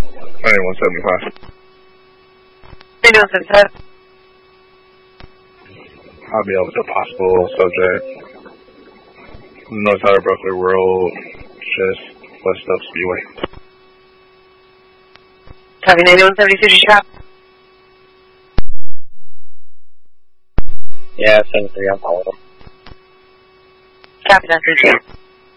9175. 9175. I'll be able to possible subject. North side of Berkeley Road, just west of Speedway. Copy 9176, shop. Yeah, 73, I'll follow. Copy 932.